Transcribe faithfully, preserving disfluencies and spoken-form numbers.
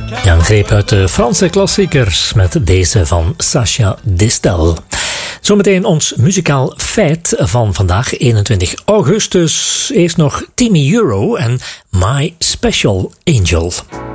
Ja, een greep uit de Franse klassiekers met deze van Sacha Distel. Zometeen ons muzikaal feit van vandaag, eenentwintig augustus. Eerst nog Timmy Euro en My Special Angel.